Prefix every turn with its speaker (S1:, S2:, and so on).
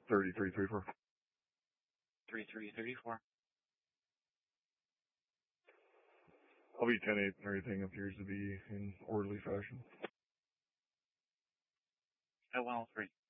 S1: 3334.
S2: 3334.
S1: I'll be 10-8. Everything appears to be in orderly fashion.
S2: At 103.